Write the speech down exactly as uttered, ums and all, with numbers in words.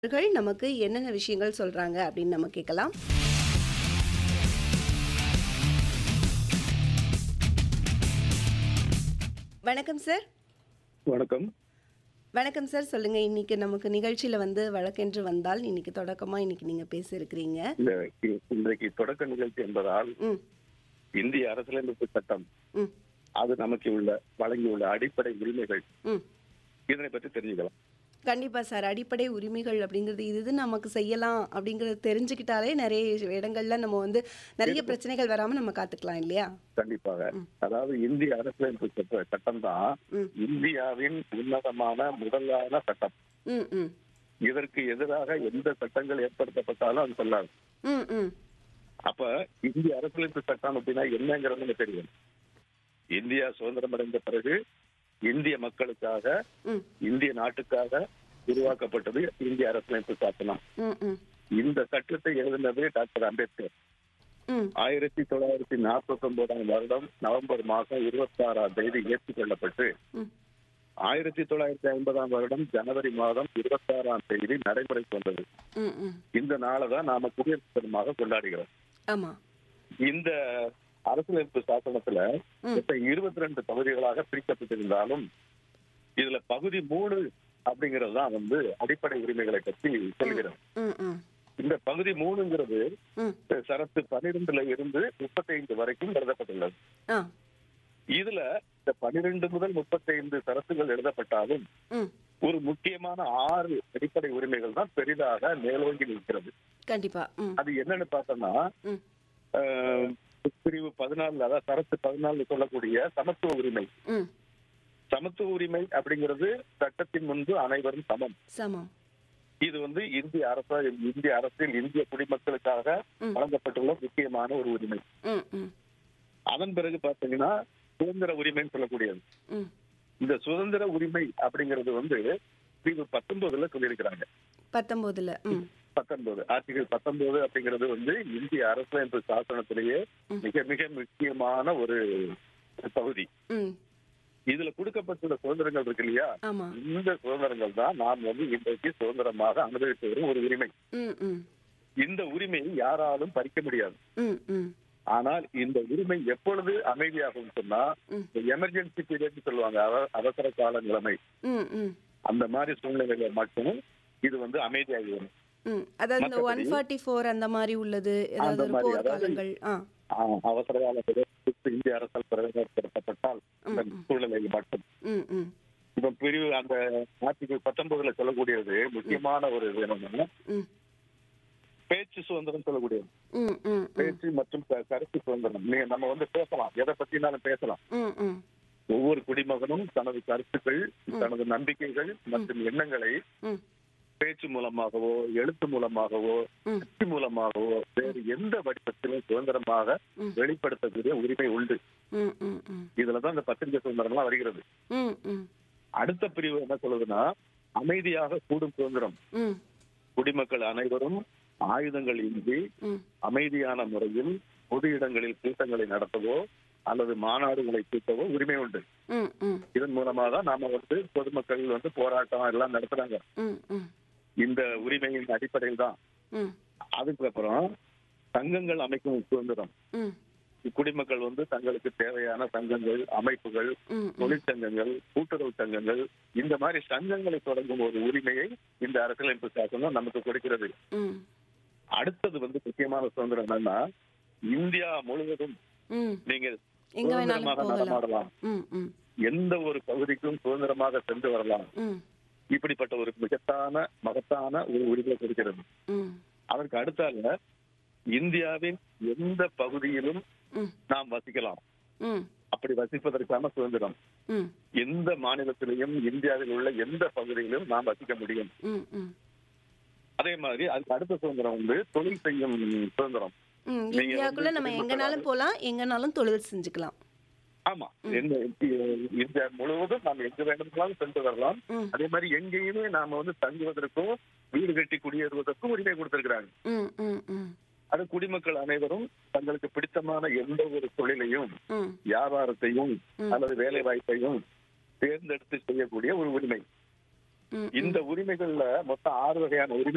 அவர்கள் நமக்கு என்னென்ன விஷயங்கள் சொல்றாங்க அப்படின்னு நம்ம கேட்கலாம். வணக்கம் சார். வணக்கம். வணக்கம் சார். சொல்லுங்க. இன்னைக்கு நமக்கு நிகழ்ச்சியில வந்து வழக்கென்று வந்தால் இன்னைக்கு தொடக்கமா இன்னைக்கு நீங்க பேசியிருக்கிறீங்க. இந்த இ- இன்றைக்கு தொடக்க நிகழ்ச்சி என்பதால் ம். இந்திய அரசியலமைப்பு சட்டம் ம். அது நமக்கு உள்ள வழங்கியுள்ள அடிப்படை உரிமைகள் ம். இதனை பற்றி தெரிஞ்சுக்கலாம். கண்டிப்பா சார். அடிப்படை உரிமைகள் அப்படிங்கிறது இது இது நமக்கு செய்யலாம் அப்படிங்கிறது தெரிஞ்சுக்கிட்டாலே நிறைய இடங்கள்ல நம்ம வந்து நிறைய இது பிரச்சனைகள் வராம நம்ம காத்துக்கலாம் இல்லையா? கண்டிப்பாக. ம். அதாவது இந்திய அரசியலமைப்பு சட்ட சட்டம் தான் ம். இந்தியாவின் உன்னதமான முதலான சட்டம். ம். ம். இதற்கு எதிராக எந்த சட்டங்கள் ஏற்படுத்தப்பட்டாலும் அது சொல்லாது. ம். ம். அப்ப இந்திய அரசியலமைப்பு சட்டம் அப்படின்னா என்னங்கிறது நமக்கு தெரியும். இந்தியா சுதந்திரம் அடைந்த பிறகு இந்திய மக்களுக்காக ம். இந்திய நாட்டுக்காக உருவாக்கப்பட்டது இந்திய அரசியலமைப்பு சாசனம். ம். ம். இந்த சட்டத்தை எழுதினது டாக்டர் அம்பேத்கர். ம். ஆயிரத்தி தொள்ளாயிரத்தி நாற்பத்தி ஒன்பதாம் வருடம் நவம்பர் மாதம் இருபத்தி ஆறாம் தேதி ஏற்றுக்கொள்ளப்பட்டு ம். ஆயிரத்தி தொள்ளாயிரத்தி ஐம்பதாம் வருடம் ஜனவரி மாதம் இருபத்தி ஆறாம் தேதி நடைமுறைக்கு வந்தது. ம். ம். இந்த நாளை தான் நாம குடியரசு தினமாக கொண்டாடுகிறோம். ஆமா. இந்த அரசியலமைப்பு சாசனத்துல ம். இப்ப இருபத்தி ரெண்டு பகுதிகளாக பிரிக்கப்பட்டிருந்தாலும் இதுல பகுதி மூணு அப்படிங்கிறது தான் வந்து அடிப்படை உரிமைகளை பற்றி சொல்கிறது. ம். ம். இந்த பகுதி மூணுங்கிறது ம். சரத்து பன்னிரெண்டுல இருந்து முப்பத்தி ஐந்து வரைக்கும் எழுதப்பட்டுள்ளது. ஆ. இதுல இந்த பன்னிரெண்டு முதல் முப்பத்தி ஐந்து சரத்துகள் எழுதப்பட்டாலும் ம். ஒரு முக்கியமான ஆறு அடிப்படை உரிமைகள் தான் பெரிதாக மேலோங்கி நிற்கிறது. கண்டிப்பா. ம். அது என்னன்னு பார்த்தோம்னா ம். ஆஹ், பிரிவு பதினாலுல அதாவது சரத்து பதினாலு சொல்லக்கூடிய சமத்துவ உரிமை. ம். சமத்துவ உரிமை அப்படிங்கிறது சட்டத்தின் முன்பு அனைவரும் சமம். சமம். இது வந்து இந்திய அரச இந்திய அரசில் இந்திய குடிமக்களுக்காக ம். வழங்கப்பட்டுள்ள முக்கியமான ஒரு உரிமை. ம். ம். அதன் பிறகு பாத்தீங்கன்னா சுதந்திர உரிமைன்னு சொல்லக்கூடியது. ம். இந்த சுதந்திர உரிமை அப்படிங்கிறது வந்து பிரிவு பத்தொன்பதுல சொல்லியிருக்கிறாங்க. பத்தொன்பதுல. ம். பத்தொன்பது ஆர்டிகல் பத்தொன்பது அப்படிங்கிறது வந்து இந்திய அரசியலமைப்பு சாசனத்திலேயே ம். மிக மிக முக்கியமான ஒரு பகுதி. ம். இதுல கொடுக்கப்பட்டுள்ள சுதந்திரங்கள் இருக்கு இல்லையா, ஆமா. இந்த சுதந்திரங்கள் தான் நாம் வந்து இன்றைக்கு சுதந்திரமாக அனுபவித்து வரும் ஒரு உரிமை. ம். ம். இந்த உரிமையை யாராலும் பறிக்க முடியாது. ம். ம். ஆனால் இந்த உரிமை எப்பொழுது அமைதியாகும் சொன்னா ம். எமர்ஜென்சி பீரியட் சொல்லுவாங்க, அவ- அவசர கால நிலைமை. ம். ம். அந்த மாதிரி சூழ்நிலையில மட்டும் இது வந்து அமைதியாகி வரும். ம். அதாவது இந்த மற்றபடி நூற்று நாற்பத்தி நான்கு அந்த மாதிரி உள்ளது. அந்த ஏதாவது ஒரு மாதிரி அதாவது போர்க்காலங்கள். ஆ. ஆஹ், அவசர கால நிலைமை இந்திய அரசால் பிரகடனப்படுத்தப்பட்டால் அந்த ம். ம். சூழ்நிலையில் மட்டும் ம். ம். இப்ப பிரிவு அந்த ஆர்டிகல் பத்தொன்பதுல சொல்லக்கூடியது முக்கியமான ஒரு இது என்னன்னா ம். பேச்சு சுதந்திரம் சொல்லக்கூடியது. ம். ம். ம். பேச்சு மற்றும் க- கருத்து சுதந்திரம். நீங்க நம்ம வந்து பேசலாம், எதை பத்தினாலும் பேசலாம். ம். ம். ஒவ்வொரு குடிமகனும் தனது கருத்துக்கள், ம். தனது நம்பிக்கைகள் மற்றும் எண்ணங்களை ம். பேச்சு மூலமாகவோ எழுத்து மூலமாகவோ ம். கட்சி மூலமாகவோ வேறு எந்த வடிவத்திலும் சுதந்திரமாக ம். வெளிப்படுத்தக்கூடிய உரிமை உண்டு. ம். ம். ம். இதுலதான் இந்த பத்திரிகை சுதந்திரம்லாம் வருகிறது. ம். ம். அடுத்த பிரிவு என்ன சொல்லுதுன்னா அமைதியாக கூடும் சுதந்திரம். ம். குடிமக்கள் அனைவரும் ஆயுதங்கள் இன்றி ம். அமைதியான முறையில் பொது இடங்களில் கூட்டங்களை நடத்தவோ அல்லது மாநாடுகளை கூட்டவோ உரிமை உண்டு. ம். ம். இதன் மூலமா தான் நாம வந்து பொதுமக்கள் வந்து போராட்டம் எல்லாம் நடத்துறாங்க. ம். ம். இந்த உரிமையின் அடிப்படையில் தான். ம். அதுக்கப்புறம் சங்கங்கள் அமைக்கும் சுதந்திரம். ம். குடிமக்கள் வந்து தங்களுக்கு தேவையான சங்கங்கள், அமைப்புகள், ம். ம். தொழிற்சங்கங்கள், கூட்டுறவு சங்கங்கள் இந்த மாதிரி சங்கங்களை தொடங்கும் ஒரு உரிமையை இந்த அரசியலமைப்பு சாசனம் நமக்கு கொடுக்கிறது. ம். அடுத்தது வந்து முக்கியமான சுதந்திரம் என்னன்னா இந்தியா முழுவதும் ம். நீங்க எங்க வேணாலும் சுதந்திரமாக போகலாம். நடமாடலாம், ம். ம். எந்த ஒரு பகுதிக்கும் சுதந்திரமாக சென்று வரலாம். ம். இப்படிப்பட்ட ஒரு மிகத்தான மகத்தான ஒரு உரிமை கொடுக்கிறது. ம். அதற்கு அடுத்தால இந்தியாவின் எந்த பகுதியிலும் ம். நாம் வசிக்கலாம். ம். அப்படி வசிப்பதற்கான சுதந்திரம் ம். எந்த மாநிலத்திலையும் இந்தியாவில் உள்ள எந்த பகுதியிலும் நாம் வசிக்க முடியும். ம். ம். அதே மாதிரி அதுக்கு அடுத்த சுதந்திரம் வந்து தொழில் செய்யும் சுதந்திரம். ம். நீங்க வந்து இந்தியாக்குள்ள நம்ம குடிமக்களாக எங்கனாலும் போலாம், எங்கனாலும் தொழில் செஞ்சுக்கலாம். ஆமா ம். என்ன இந்தியா முழுவதும் நாம் எங்க வேண்டுமானாலும் சென்று வரலாம். ம். அதே மாதிரி எங்கேயுமே நாம வந்து தங்குவதற்கோ வீடு கட்டி குடியேறுவதற்கோ